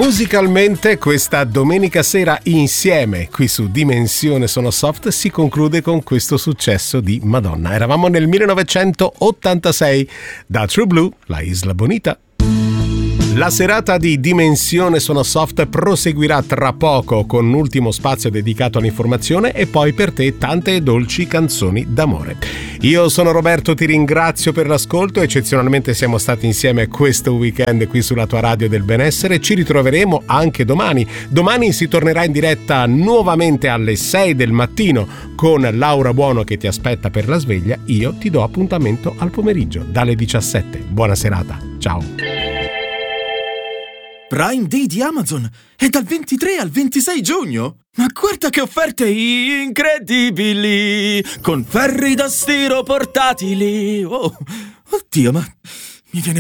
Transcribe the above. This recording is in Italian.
Musicalmente questa domenica sera insieme qui su Dimensione Sono Soft si conclude con questo successo di Madonna. Eravamo nel 1986 da True Blue, La Isla Bonita. La serata di Dimensione Sono Soft proseguirà tra poco con un ultimo spazio dedicato all'informazione e poi per te tante e dolci canzoni d'amore. Io sono Roberto, ti ringrazio per l'ascolto, eccezionalmente siamo stati insieme questo weekend qui sulla tua radio del benessere, ci ritroveremo anche domani. Domani si tornerà in diretta nuovamente alle 6 del mattino con Laura Buono che ti aspetta per la sveglia. Io ti do appuntamento al pomeriggio dalle 17. Buona serata, ciao. Prime Day di Amazon è dal 23 al 26 giugno. Ma guarda che offerte incredibili! Con ferri da stiro portatili. Oh, oddio, ma mi viene